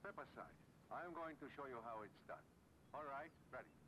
Step aside. I'm going to show you how it's done. All right, ready.